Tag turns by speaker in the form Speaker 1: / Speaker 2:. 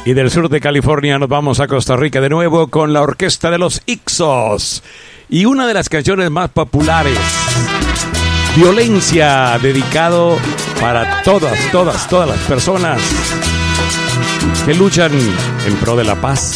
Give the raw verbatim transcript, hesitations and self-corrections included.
Speaker 1: Y del sur de California nos vamos a Costa Rica de nuevo con la orquesta de los Ixos. Y una de las canciones más populares, Violencia, dedicado para todas, todas, todas las personas que luchan en pro de la paz.